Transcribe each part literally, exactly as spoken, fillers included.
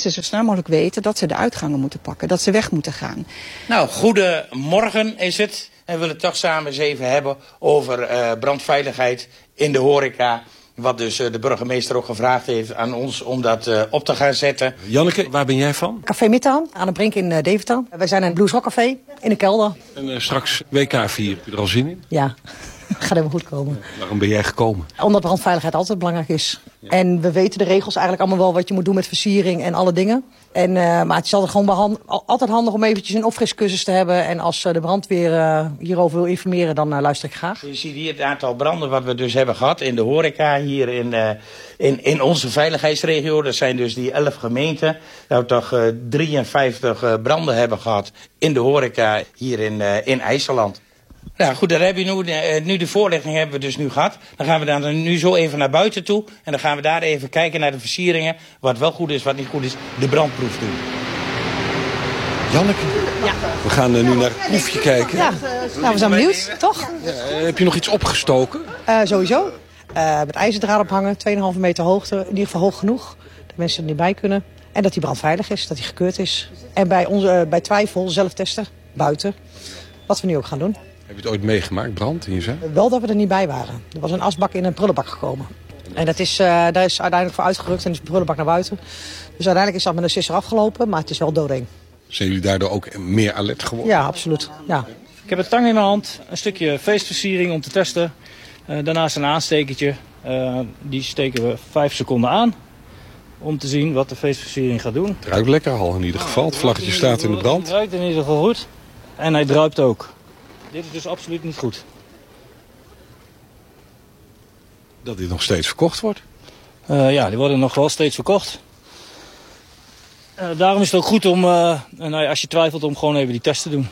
mensen zo snel mogelijk weten dat ze de uitgangen moeten pakken. Dat ze weg moeten gaan. Nou, goedemorgen is het. En we willen het toch samen eens even hebben over uh, brandveiligheid in de horeca. Wat dus uh, de burgemeester ook gevraagd heeft aan ons om dat uh, op te gaan zetten. Janneke, waar ben jij van? Café Midtown, aan de Brink in uh, Deventer. Wij zijn een Blues Rock Café in de kelder. En uh, straks W K vier, heb je er al zin in? Ja, gaat helemaal goed komen. Waarom ben jij gekomen? Omdat brandveiligheid altijd belangrijk is. Ja. En we weten de regels eigenlijk allemaal wel wat je moet doen met versiering en alle dingen. En, uh, maar het is altijd, gewoon behand, altijd handig om eventjes een opfriscursus te hebben. En als uh, de brandweer uh, hierover wil informeren, dan uh, luister ik graag. Je ziet hier het aantal branden wat we dus hebben gehad in de horeca hier in, uh, in, in onze veiligheidsregio. Dat zijn dus die elf gemeenten. Dat we toch uh, drieënvijftig uh, branden hebben gehad in de horeca hier in, uh, in IJsseland. Nou goed, daar heb je nu, uh, nu de voorlichting hebben we dus nu gehad. Dan gaan we dan nu zo even naar buiten toe. En dan gaan we daar even kijken naar de versieringen. Wat wel goed is, wat niet goed is. De brandproef doen. Janneke? Ja. We gaan uh, nu naar het proefje kijken. Ja, nou, we zijn benieuwd, toch? Ja, uh, heb je nog iets opgestoken? Uh, sowieso. Uh, met ijzerdraad ophangen, twee komma vijf meter hoogte. In ieder geval hoog genoeg. Dat mensen er niet bij kunnen. En dat die brandveilig is, dat die gekeurd is. En bij, onze, uh, bij twijfel zelf testen, buiten. Wat we nu ook gaan doen. Heb je het ooit meegemaakt, brand in je zaak? Wel dat we er niet bij waren. Er was een asbak in een prullenbak gekomen. En dat is, uh, daar is uiteindelijk voor uitgerukt en is de prullenbak naar buiten. Dus uiteindelijk is dat met een sisser afgelopen, maar het is wel doodeng. Zijn jullie daardoor ook meer alert geworden? Ja, absoluut. Ja. Ik heb een tang in mijn hand, een stukje feestversiering om te testen. Uh, daarnaast een aanstekertje. Uh, die steken we vijf seconden aan. Om te zien wat de feestversiering gaat doen. Het ruikt lekker al in ieder geval. Het vlaggetje staat in de brand. Het ruikt in ieder geval goed. En hij druipt ook. Dit is dus absoluut niet goed. Dat dit nog steeds verkocht wordt? Uh, ja, die worden nog wel steeds verkocht. Uh, daarom is het ook goed om, uh, nou ja, als je twijfelt, om gewoon even die test te doen.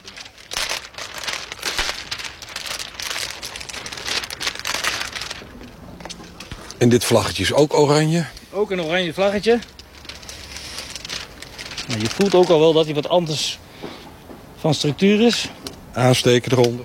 En dit vlaggetje is ook oranje? Ook een oranje vlaggetje. Nou, je voelt ook al wel dat hij wat anders van structuur is. Aansteken eronder.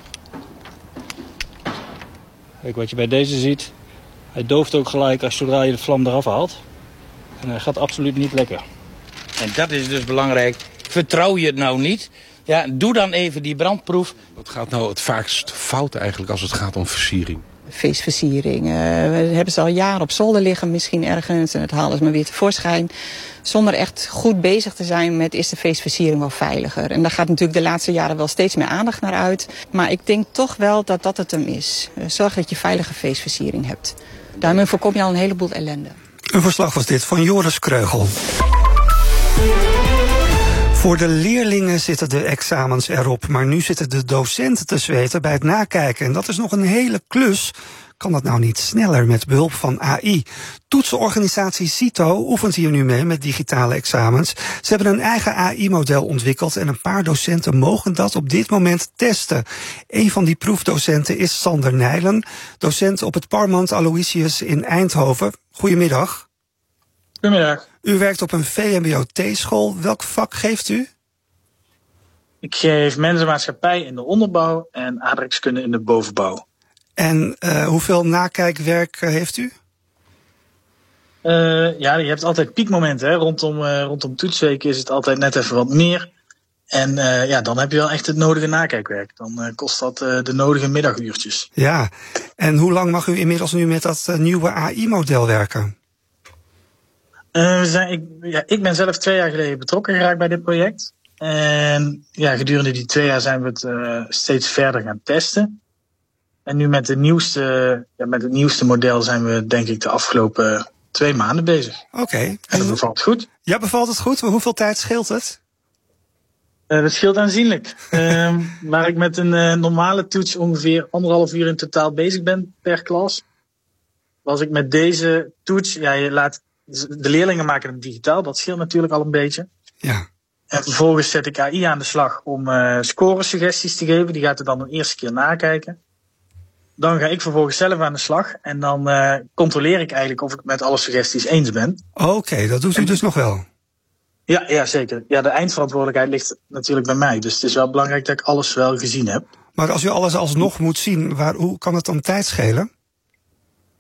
Kijk wat je bij deze ziet. Hij dooft ook gelijk als zodra je de vlam eraf haalt. En hij gaat absoluut niet lekker. En dat is dus belangrijk. Vertrouw je het nou niet? Ja, doe dan even die brandproef. Wat gaat nou het vaakst fout eigenlijk als het gaat om versiering? Feestversiering. Uh, we hebben ze al jaren op zolder liggen misschien ergens. En het halen ze maar weer tevoorschijn. Zonder echt goed bezig te zijn met is de feestversiering wel veiliger. En daar gaat natuurlijk de laatste jaren wel steeds meer aandacht naar uit. Maar ik denk toch wel dat dat het hem is. Uh, zorg dat je veilige feestversiering hebt. Daarmee voorkom je al een heleboel ellende. Een verslag was dit van Joris Kreugel. Voor de leerlingen zitten de examens erop, maar nu zitten de docenten te zweten bij het nakijken. En dat is nog een hele klus. Kan dat nou niet sneller met behulp van A I? Toetsenorganisatie CITO oefent hier nu mee met digitale examens. Ze hebben een eigen A I-model ontwikkeld en een paar docenten mogen dat op dit moment testen. Een van die proefdocenten is Sander Nijlen, docent op het Parmant Aloysius in Eindhoven. Goedemiddag. Goedemiddag. U werkt op een V M B O T-school. Welk vak geeft u? Ik geef mensenmaatschappij in de onderbouw en aardrijkskunde in de bovenbouw. En uh, hoeveel nakijkwerk uh, heeft u? Uh, ja, je hebt altijd piekmomenten. Hè? Rondom, uh, rondom toetsweken is het altijd net even wat meer. En uh, ja, dan heb je wel echt het nodige nakijkwerk. Dan uh, kost dat uh, de nodige middaguurtjes. Ja, en hoe lang mag u inmiddels nu met dat uh, nieuwe A I-model werken? Uh, we zijn, ik, ja, ik ben zelf twee jaar geleden betrokken geraakt bij dit project. En ja, gedurende die twee jaar zijn we het uh, steeds verder gaan testen. En nu met, de nieuwste, ja, met het nieuwste model zijn we denk ik de afgelopen twee maanden bezig. Oké. Okay. En dat bevalt goed. Ja, bevalt het goed? Maar hoeveel tijd scheelt het? Uh, dat scheelt aanzienlijk. uh, waar ik met een uh, normale toets ongeveer anderhalf uur in totaal bezig ben per klas. Was ik met deze toets, ja, je laat de leerlingen maken hem digitaal, dat scheelt natuurlijk al een beetje. Ja. En vervolgens zet ik A I aan de slag om uh, scoresuggesties te geven. Die gaat er dan een eerste keer nakijken. Dan ga ik vervolgens zelf aan de slag. En dan uh, controleer ik eigenlijk of ik het met alle suggesties eens ben. Oké, okay, dat doet u dus nog wel. Ja, ja, zeker. Ja, de eindverantwoordelijkheid ligt natuurlijk bij mij. Dus het is wel belangrijk dat ik alles wel gezien heb. Maar als u alles alsnog moet zien, waar, hoe kan het dan tijd schelen?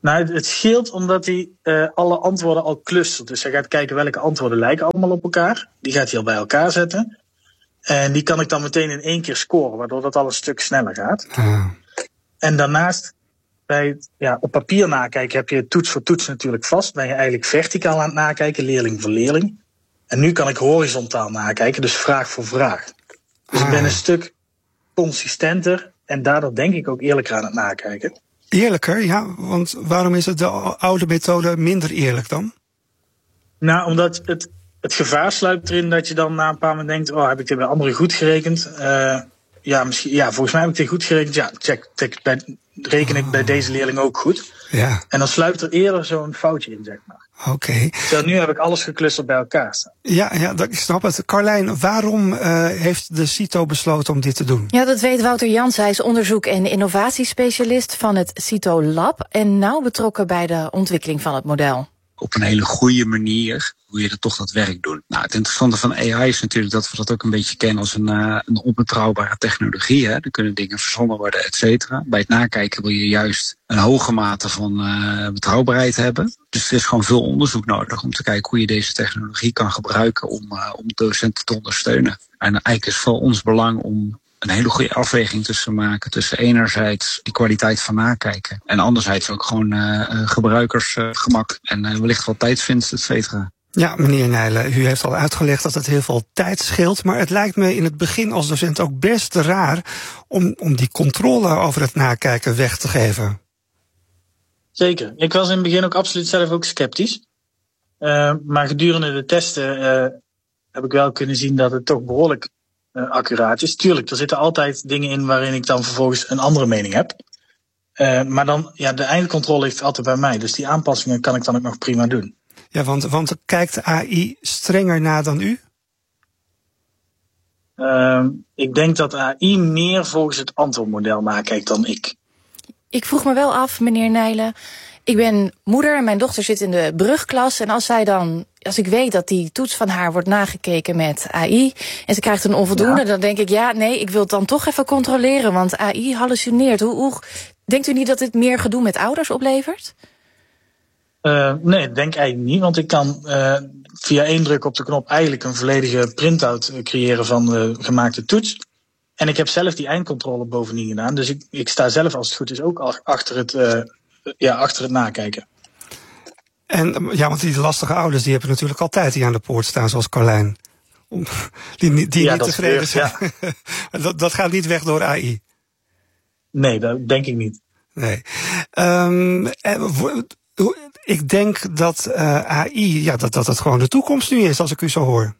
Nou, het, het scheelt omdat hij uh, alle antwoorden al clustert. Dus hij gaat kijken welke antwoorden lijken allemaal op elkaar. Die gaat hij al bij elkaar zetten. En die kan ik dan meteen in één keer scoren, waardoor dat al een stuk sneller gaat. Ah. En daarnaast, bij het, ja, op papier nakijken heb je toets voor toets natuurlijk vast. Ben je eigenlijk verticaal aan het nakijken, leerling voor leerling. En nu kan ik horizontaal nakijken, dus vraag voor vraag. Dus ah. ik ben een stuk consistenter en daardoor denk ik ook eerlijker aan het nakijken. Eerlijker, ja, want waarom is het de oude methode minder eerlijk dan? Nou, omdat het, het gevaar sluipt erin dat je dan na een paar momenten denkt, oh, heb ik dit bij anderen goed gerekend? Uh, ja, misschien, ja, volgens mij heb ik dit goed gerekend. Ja, check, check bij, reken ik oh. bij deze leerling ook goed. Ja. En dan sluipt er eerder zo'n foutje in, zeg maar. Oké. Okay. Terwijl nu heb ik alles geclusterd bij elkaar staan. Ja, ja, dat, ik snap het. Carlijn, waarom uh, heeft de CITO besloten om dit te doen? Ja, dat weet Wouter Jans. Hij is onderzoek- en innovatiespecialist van het CITO Lab en nauw betrokken bij de ontwikkeling van het model. Op een hele goede manier hoe je er toch dat werk doet. Nou, het interessante van A I is natuurlijk dat we dat ook een beetje kennen als een, uh, een onbetrouwbare technologie. Hè. Er kunnen dingen verzonnen worden, et cetera. Bij het nakijken wil je juist een hoge mate van uh, betrouwbaarheid hebben. Dus er is gewoon veel onderzoek nodig om te kijken hoe je deze technologie kan gebruiken om, uh, om docenten te ondersteunen. En eigenlijk is voor ons belang om een hele goede afweging tussen maken tussen enerzijds die kwaliteit van nakijken en anderzijds ook gewoon uh, gebruikersgemak uh, en uh, wellicht wat tijdswinst, et cetera. Ja, meneer Nijlen, u heeft al uitgelegd dat het heel veel tijd scheelt, maar het lijkt me in het begin als docent ook best raar om, om die controle over het nakijken weg te geven. Zeker. Ik was in het begin ook absoluut zelf ook sceptisch. Uh, maar gedurende de testen uh, heb ik wel kunnen zien dat het toch behoorlijk uh, accuraat is. Tuurlijk, er zitten altijd dingen in waarin ik dan vervolgens een andere mening heb. Uh, maar dan, ja, de eindcontrole ligt altijd bij mij. Dus die aanpassingen kan ik dan ook nog prima doen. Ja, want, want kijkt A I strenger na dan u? Uh, ik denk dat A I meer volgens het antwoordmodel nakijkt dan ik. Ik vroeg me wel af, meneer Nijlen. Ik ben moeder en mijn dochter zit in de brugklas. En als zij dan, als ik weet dat die toets van haar wordt nagekeken met A I en ze krijgt een onvoldoende, ja. dan denk ik, ja, nee, ik wil het dan toch even controleren, want A I hallucineert. Hoe, hoe denkt u niet dat dit meer gedoe met ouders oplevert? Uh, nee, dat denk ik eigenlijk niet, want ik kan uh, via één druk op de knop eigenlijk een volledige printout creëren van de gemaakte toets. En ik heb zelf die eindcontrole bovendien gedaan, dus ik, ik sta zelf als het goed is ook achter het, uh, ja, achter het nakijken. En ja, want die lastige ouders die hebben natuurlijk altijd die aan de poort staan, zoals Carlijn. Die, die ja, niet tevreden zijn. Ja. dat, dat gaat niet weg door A I. Nee, dat denk ik niet. Nee. Um, ik denk dat uh, A I, ja, dat, dat het gewoon de toekomst nu is, als ik u zo hoor.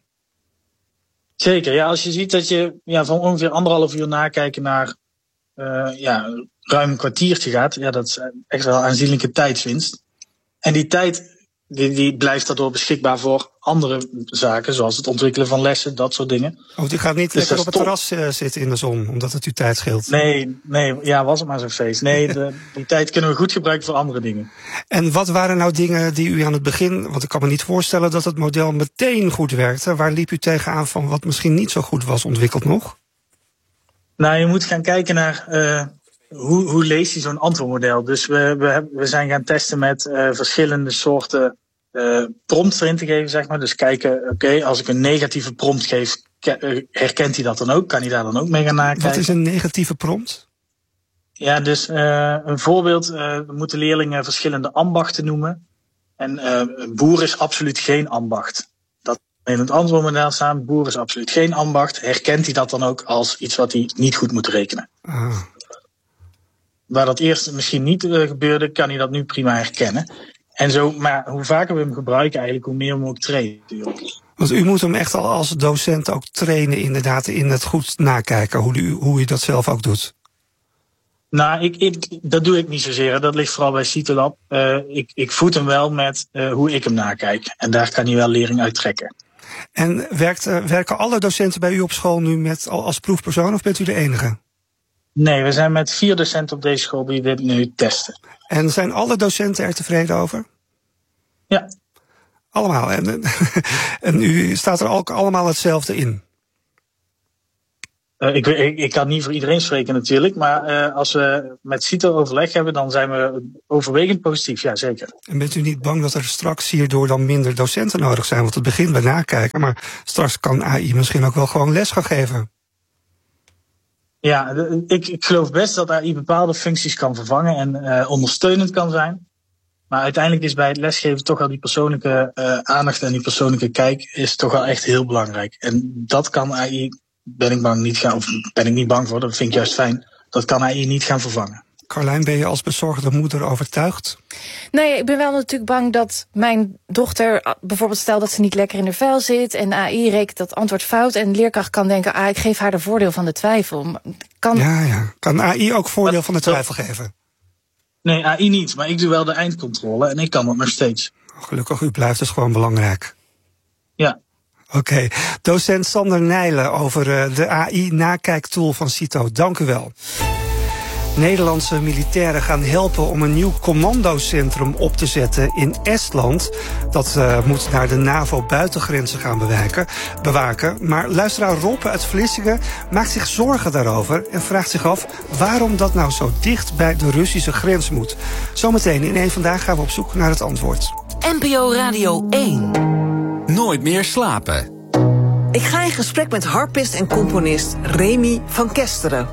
Zeker, ja, als je ziet dat je ja, van ongeveer anderhalf uur nakijken naar uh, ja, ruim een kwartiertje gaat, ja, dat is echt wel aanzienlijke tijdswinst. En die tijd die, die blijft daardoor beschikbaar voor andere zaken, zoals het ontwikkelen van lessen, dat soort dingen. Oh, u gaat niet dus lekker op het terras uh, zitten in de zon, omdat het u tijd scheelt? Nee, nee, ja, was het maar zo'n feest. Nee, de, die tijd kunnen we goed gebruiken voor andere dingen. En wat waren nou dingen die u aan het begin, want ik kan me niet voorstellen dat het model meteen goed werkte. Waar liep u tegenaan van wat misschien niet zo goed was ontwikkeld nog? Nou, je moet gaan kijken naar uh, hoe, hoe leest hij zo'n antwoordmodel. Dus we, we, we zijn gaan testen met uh, verschillende soorten uh, prompts erin te geven, zeg maar. Dus kijken, oké, okay, als ik een negatieve prompt geef, herkent hij dat dan ook? Kan hij daar dan ook mee gaan nakijken? Wat is een negatieve prompt? Ja, dus uh, een voorbeeld, uh, we moeten leerlingen verschillende ambachten noemen. En uh, boer is absoluut geen ambacht. Dat in het antwoordmodel staan, boer is absoluut geen ambacht. Herkent hij dat dan ook als iets wat hij niet goed moet rekenen? Ah. Waar dat eerst misschien niet uh, gebeurde, kan hij dat nu prima herkennen. En zo, maar hoe vaker we hem gebruiken eigenlijk, hoe meer we hem ook trainen natuurlijk. Want u moet hem echt al als docent ook trainen inderdaad in het goed nakijken, hoe u, hoe u dat zelf ook doet. Nou, ik, ik, dat doe ik niet zozeer. Dat ligt vooral bij CITO Lab. Uh, ik, ik voed hem wel met uh, hoe ik hem nakijk. En daar kan hij wel lering uit trekken. En werkt, uh, werken alle docenten bij u op school nu met als proefpersoon of bent u de enige? Nee, we zijn met vier docenten op deze school die dit nu testen. En zijn alle docenten er tevreden over? Ja. Allemaal. En, en u staat er ook allemaal hetzelfde in? Uh, ik, ik, ik kan niet voor iedereen spreken natuurlijk, maar uh, als we met CITO overleg hebben, dan zijn we overwegend positief, ja zeker. En bent u niet bang dat er straks hierdoor dan minder docenten nodig zijn? Want het begint bij nakijken, maar straks kan A I misschien ook wel gewoon les gaan geven. Ja, ik, ik geloof best dat A I bepaalde functies kan vervangen en uh, ondersteunend kan zijn. Maar uiteindelijk is bij het lesgeven toch wel die persoonlijke uh, aandacht en die persoonlijke kijk is toch wel echt heel belangrijk. En dat kan A I, ben ik bang niet gaan, of ben ik niet bang voor, dat vind ik juist fijn, dat kan A I niet gaan vervangen. Carlijn, ben je als bezorgde moeder overtuigd? Nee, ik ben wel natuurlijk bang dat mijn dochter, bijvoorbeeld stel dat ze niet lekker in haar vel zit en A I rekent dat antwoord fout en de leerkracht kan denken, ah, ik geef haar de voordeel van de twijfel. Kan... Ja, ja. Kan A I ook voordeel van de twijfel geven? Nee, A I niet, maar ik doe wel de eindcontrole en ik kan dat nog steeds. Gelukkig, u blijft dus gewoon belangrijk. Ja. Oké, okay. Docent Sander Nijlen over uh, de A I-nakijktool van CITO. Dank u wel. Nederlandse militairen gaan helpen om een nieuw commandocentrum op te zetten in Estland. Dat uh, moet naar de NAVO-buitengrenzen gaan bewijken, bewaken. Maar luisteraar Rob uit Vlissingen maakt zich zorgen daarover en vraagt zich af waarom dat nou zo dicht bij de Russische grens moet. Zometeen in één Vandaag gaan we op zoek naar het antwoord. N P O Radio één. Nooit meer slapen. Ik ga in gesprek met harpist en componist Remy van Kesteren.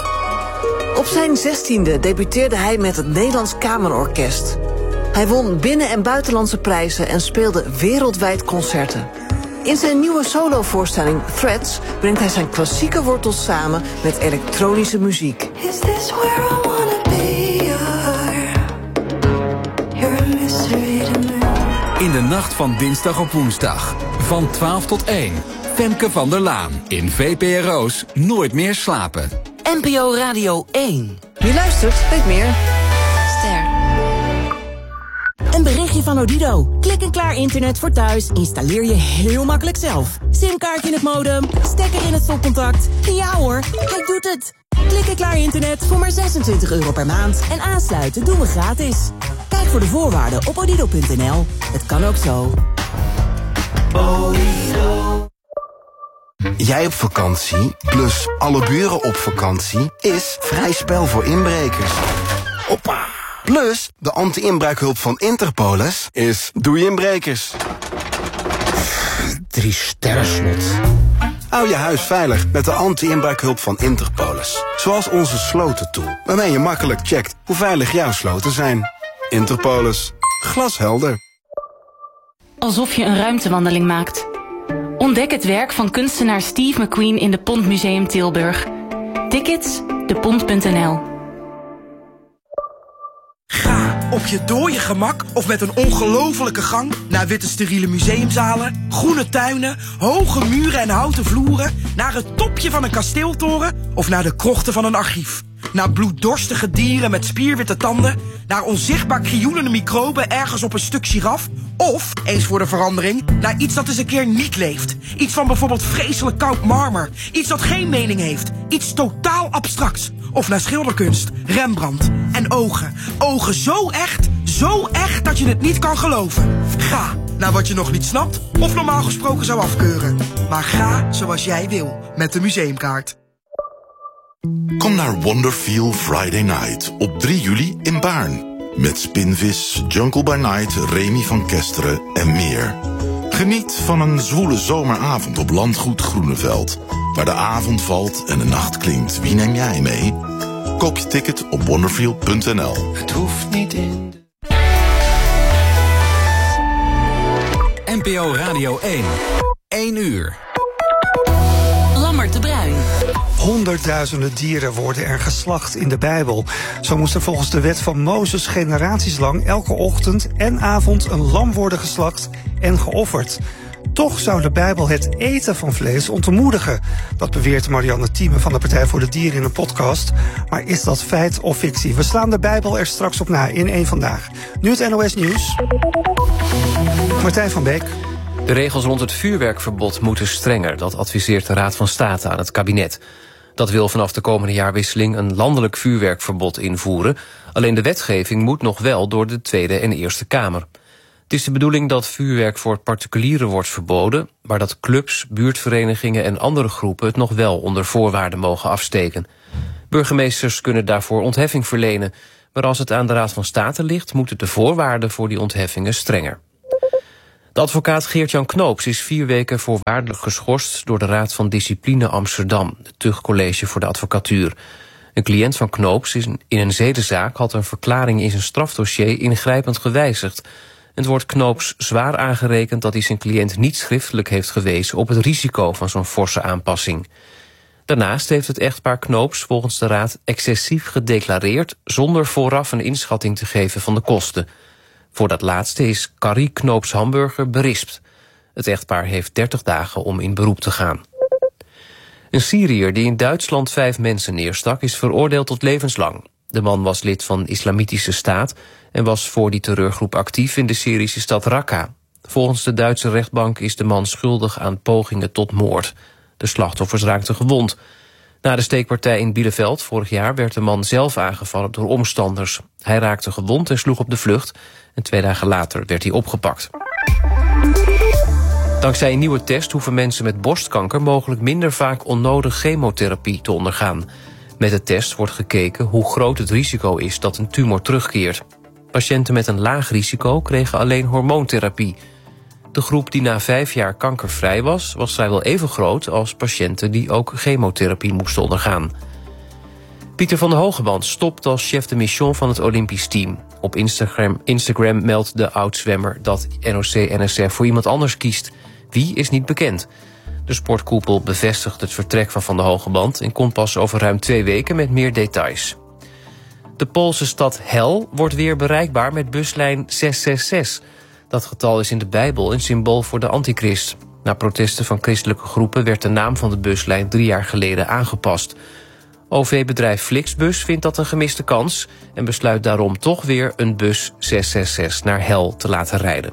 Op zijn zestiende debuteerde hij met het Nederlands Kamerorkest. Hij won binnen- en buitenlandse prijzen en speelde wereldwijd concerten. In zijn nieuwe solovoorstelling Threads brengt hij zijn klassieke wortels samen met elektronische muziek. Is this where I wanna be? You're, you're a mystery to me. In de nacht van dinsdag op woensdag. Van twaalf tot één. Femke van der Laan. In V P R O's Nooit meer slapen. N P O Radio één. Wie luistert, weet meer. Ster. Een berichtje van Odido. Klik en klaar internet voor thuis installeer je heel makkelijk zelf. Simkaartje in het modem, stekker in het stopcontact. Ja hoor, hij doet het. Klik en klaar internet voor maar zesentwintig euro per maand. En aansluiten doen we gratis. Kijk voor de voorwaarden op odido punt n l. Het kan ook zo. Odido. Jij op vakantie, plus alle buren op vakantie, is vrij spel voor inbrekers. Hoppa! Plus, de anti-inbraakhulp van Interpolis is doei inbrekers. Drie sterren slot. Hou je huis veilig met de anti-inbraakhulp van Interpolis. Zoals onze slotentool, waarmee je makkelijk checkt hoe veilig jouw sloten zijn. Interpolis. Glashelder. Alsof je een ruimtewandeling maakt. Ontdek het werk van kunstenaar Steve McQueen in de Pont Museum Tilburg. Tickets, de pont punt n l. Ga op je dooie gemak of met een ongelofelijke gang naar witte steriele museumzalen, groene tuinen, hoge muren en houten vloeren, naar het topje van een kasteeltoren of naar de krochten van een archief. Naar bloeddorstige dieren met spierwitte tanden, naar onzichtbaar krioelende microben ergens op een stuk giraf, of, eens voor de verandering, naar iets dat eens een keer niet leeft. Iets van bijvoorbeeld vreselijk koud marmer, iets dat geen mening heeft, iets totaal abstracts. Of naar schilderkunst, Rembrandt en ogen. Ogen zo echt, zo echt dat je het niet kan geloven. Ga naar wat je nog niet snapt of normaal gesproken zou afkeuren. Maar ga zoals jij wil met de museumkaart. Kom naar Wonderfeel Friday Night op drie juli in Baarn. Met Spinvis, Jungle by Night, Remy van Kesteren en meer. Geniet van een zwoele zomeravond op Landgoed Groeneveld. Waar de avond valt en de nacht klinkt. Wie neem jij mee? Koop je ticket op wonderfeel punt n l. Het hoeft niet in de... N P O Radio één. één uur. Lammert de Bruin. Honderdduizenden dieren worden er geslacht in de Bijbel. Zo moest er volgens de wet van Mozes generaties lang elke ochtend en avond een lam worden geslacht en geofferd. Toch zou de Bijbel het eten van vlees ontmoedigen. Dat beweert Marianne Thieme van de Partij voor de Dieren in een podcast. Maar is dat feit of fictie? We slaan de Bijbel er straks op na in één Vandaag. Nu het N O S Nieuws. Martijn van Beek. De regels rond het vuurwerkverbod moeten strenger. Dat adviseert de Raad van State aan het kabinet. Dat wil vanaf de komende jaarwisseling een landelijk vuurwerkverbod invoeren. Alleen de wetgeving moet nog wel door de Tweede en Eerste Kamer. Het is de bedoeling dat vuurwerk voor particulieren wordt verboden, maar dat clubs, buurtverenigingen en andere groepen het nog wel onder voorwaarden mogen afsteken. Burgemeesters kunnen daarvoor ontheffing verlenen, maar als het aan de Raad van State ligt, moeten de voorwaarden voor die ontheffingen strenger. De advocaat Geert-Jan Knoops is vier weken voorwaardelijk geschorst door de Raad van Discipline Amsterdam, het tuchtcollege voor de advocatuur. Een cliënt van Knoops in een zedenzaak had een verklaring in zijn strafdossier ingrijpend gewijzigd. Het wordt Knoops zwaar aangerekend dat hij zijn cliënt niet schriftelijk heeft gewezen op het risico van zo'n forse aanpassing. Daarnaast heeft het echtpaar Knoops volgens de Raad excessief gedeclareerd zonder vooraf een inschatting te geven van de kosten. Voor dat laatste is Carrie Knoops Hamburger berispt. Het echtpaar heeft dertig dagen om in beroep te gaan. Een Syriër die in Duitsland vijf mensen neerstak is veroordeeld tot levenslang. De man was lid van Islamitische Staat en was voor die terreurgroep actief in de Syrische stad Raqqa. Volgens de Duitse rechtbank is de man schuldig aan pogingen tot moord. De slachtoffers raakten gewond. Na de steekpartij in Bielefeld vorig jaar werd de man zelf aangevallen door omstanders. Hij raakte gewond en sloeg op de vlucht. En twee dagen later werd hij opgepakt. Dankzij een nieuwe test hoeven mensen met borstkanker mogelijk minder vaak onnodig chemotherapie te ondergaan. Met de test wordt gekeken hoe groot het risico is dat een tumor terugkeert. Patiënten met een laag risico kregen alleen hormoontherapie. De groep die na vijf jaar kankervrij was, was vrijwel even groot als patiënten die ook chemotherapie moesten ondergaan. Pieter van der Hogeband stopt als chef de mission van het Olympisch team. Op Instagram, Instagram meldt de oud-zwemmer dat N O C N S F voor iemand anders kiest. Wie is niet bekend. De sportkoepel bevestigt het vertrek van Van der Hogeband en komt pas over ruim twee weken met meer details. De Poolse stad Hel wordt weer bereikbaar met buslijn zes zes zes. Dat getal is in de Bijbel een symbool voor de antichrist. Na protesten van christelijke groepen werd de naam van de buslijn drie jaar geleden aangepast. O V-bedrijf Flixbus vindt dat een gemiste kans en besluit daarom toch weer een bus zes zes zes naar Hel te laten rijden.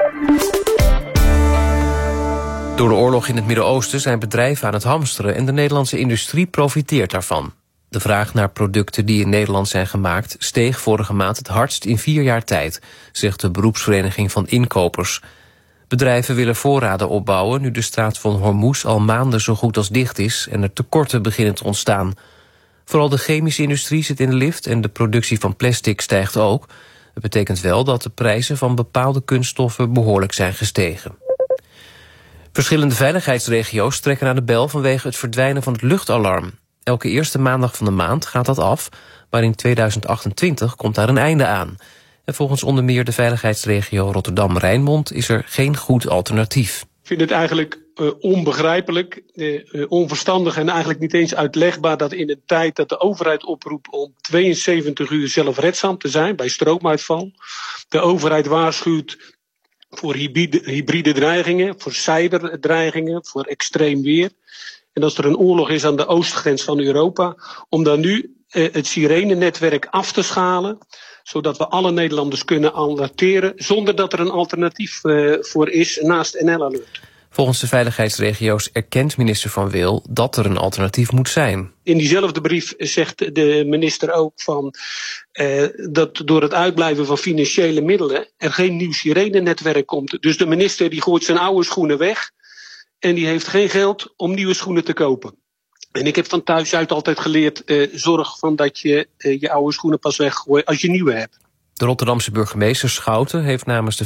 Door de oorlog in het Midden-Oosten zijn bedrijven aan het hamsteren en de Nederlandse industrie profiteert daarvan. De vraag naar producten die in Nederland zijn gemaakt steeg vorige maand het hardst in vier jaar tijd, zegt de beroepsvereniging van inkopers. Bedrijven willen voorraden opbouwen nu de straat van Hormuz al maanden zo goed als dicht is en er tekorten beginnen te ontstaan. Vooral de chemische industrie zit in de lift en de productie van plastic stijgt ook. Het betekent wel dat de prijzen van bepaalde kunststoffen behoorlijk zijn gestegen. Verschillende veiligheidsregio's trekken aan de bel vanwege het verdwijnen van het luchtalarm. Elke eerste maandag van de maand gaat dat af, maar in tweeduizend achtentwintig komt daar een einde aan. En volgens onder meer de veiligheidsregio Rotterdam-Rijnmond is er geen goed alternatief. Ik vind het eigenlijk uh, onbegrijpelijk, uh, onverstandig en eigenlijk niet eens uitlegbaar dat in een tijd dat de overheid oproept om tweeënzeventig uur zelfredzaam te zijn bij stroomuitval, de overheid waarschuwt voor hybride, hybride dreigingen, voor cyberdreigingen, voor extreem weer. En als er een oorlog is aan de oostgrens van Europa, om dan nu uh, het sirenennetwerk af te schalen, zodat we alle Nederlanders kunnen alerteren zonder dat er een alternatief uh, voor is naast N L Alert. Volgens de veiligheidsregio's erkent minister Van Wil dat er een alternatief moet zijn. In diezelfde brief zegt de minister ook van uh, dat door het uitblijven van financiële middelen er geen nieuw sirenennetwerk komt. Dus de minister die gooit zijn oude schoenen weg en die heeft geen geld om nieuwe schoenen te kopen. En ik heb van thuis uit altijd geleerd, uh, zorg van dat je uh, je oude schoenen pas weggooit als je nieuwe hebt. De Rotterdamse burgemeester Schouten heeft namens de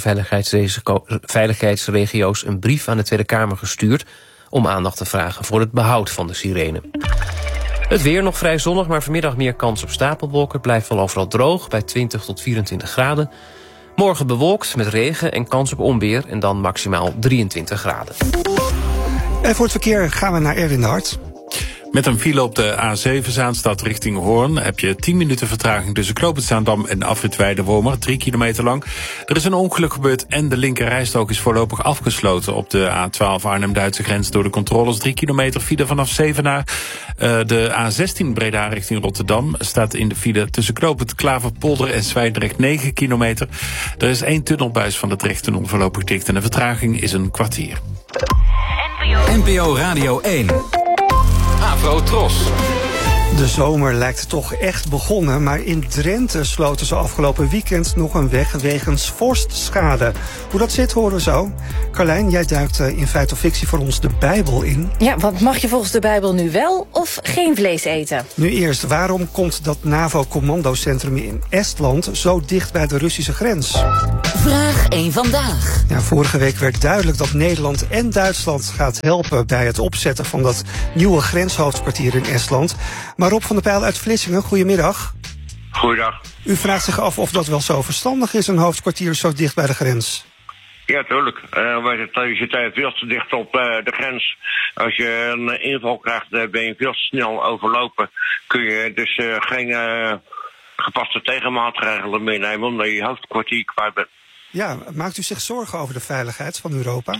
veiligheidsregio's een brief aan de Tweede Kamer gestuurd om aandacht te vragen voor het behoud van de sirene. Het weer nog vrij zonnig, maar vanmiddag meer kans op stapelwolken. Het blijft wel overal droog bij twintig tot vierentwintig graden. Morgen bewolkt met regen en kans op onweer en dan maximaal drieëntwintig graden. En voor het verkeer gaan we naar Erwin de Hart. Met een file op de A zeven Zaanstad richting Hoorn heb je tien minuten vertraging tussen Knoopend Zaandam en afrit Weidewormer, drie kilometer lang. Er is een ongeluk gebeurd en de linkerrijstrook is voorlopig afgesloten op de A twaalf Arnhem-Duitse grens door de controles. drie kilometer file vanaf Zevenaar. Uh, de A zestien Breda richting Rotterdam staat in de file tussen Knoopend Klaverpolder en Zwijndrecht negen kilometer. Er is één tunnelbuis van de Drechttunnel voorlopig dicht en de vertraging is een kwartier. N P O Radio één. Afro Tros. De zomer lijkt toch echt begonnen, maar in Drenthe sloten ze afgelopen weekend nog een weg wegens vorstschade. Hoe dat zit horen we zo. Carlijn, jij duikt in Feit of Fictie voor ons de Bijbel in. Ja, want mag je volgens de Bijbel nu wel of geen vlees eten? Nu eerst, waarom komt dat NAVO-commandocentrum in Estland zo dicht bij de Russische grens? Vraag één vandaag. Ja, vorige week werd duidelijk dat Nederland en Duitsland gaat helpen bij het opzetten van dat nieuwe grenshoofdkwartier in Estland. Maar Rob van der Pijl uit Vlissingen, goedemiddag. Goeiedag. U vraagt zich af of dat wel zo verstandig is, een hoofdkwartier zo dicht bij de grens. Ja, tuurlijk. Uh, je zit veel te dicht op uh, de grens. Als je een inval krijgt, uh, ben je veel te snel overlopen. Kun je dus uh, geen uh, gepaste tegenmaatregelen meer nemen omdat je je hoofdkwartier kwijt bent. Ja, maakt u zich zorgen over de veiligheid van Europa?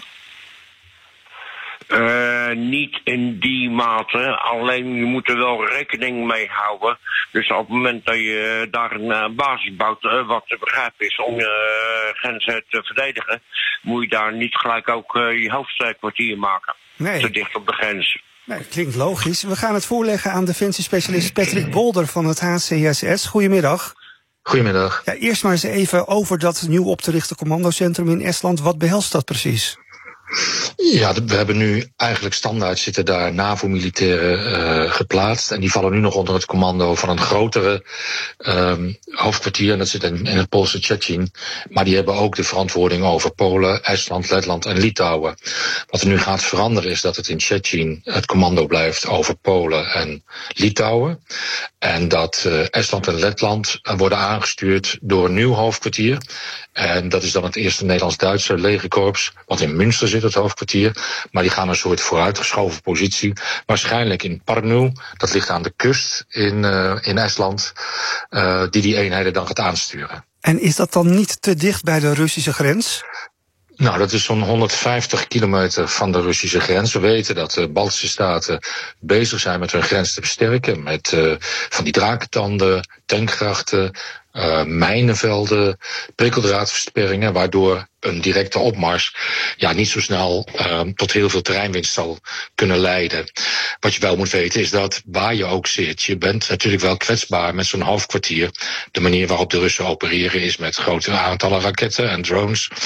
Uh, niet in die mate, alleen je moet er wel rekening mee houden. Dus op het moment dat je daar een uh, basis bouwt, uh, wat te begrijpen is om je uh, grenzen te verdedigen, moet je daar niet gelijk ook uh, je hoofdkwartier maken. Nee. Te dicht op de grens. Nee, klinkt logisch. We gaan het voorleggen aan defensiespecialist Patrick Bolder van het H C S S. Goedemiddag. Goedemiddag. Ja, eerst maar eens even over dat nieuw op te richten commandocentrum in Estland. Wat behelst dat precies? Ja, we hebben nu eigenlijk standaard zitten daar NAVO-militairen uh, geplaatst. En die vallen nu nog onder het commando van een grotere um, hoofdkwartier. En dat zit in, in het Poolse Szczecin. Maar die hebben ook de verantwoording over Polen, Estland, Letland en Litouwen. Wat er nu gaat veranderen is dat het in Szczecin het commando blijft over Polen en Litouwen. En dat uh, Estland en Letland worden aangestuurd door een nieuw hoofdkwartier. En dat is dan het eerste Nederlands-Duitse legerkorps, wat in Münster zit, het hoofdkwartier. Maar die gaan een soort vooruitgeschoven positie. Waarschijnlijk in Pärnu, dat ligt aan de kust in, uh, in Estland, uh, die die eenheden dan gaat aansturen. En is dat dan niet te dicht bij de Russische grens? Nou, dat is zo'n honderdvijftig kilometer van de Russische grens. We weten dat de Baltische staten bezig zijn met hun grens te versterken. Met uh, van die drakentanden, tankgrachten, uh, mijnenvelden, prikkeldraadversperringen, waardoor een directe opmars ja, niet zo snel uh, tot heel veel terreinwinst zal kunnen leiden. Wat je wel moet weten is dat waar je ook zit, je bent natuurlijk wel kwetsbaar met zo'n hoofdkwartier. De manier waarop de Russen opereren is met grote aantallen raketten en drones.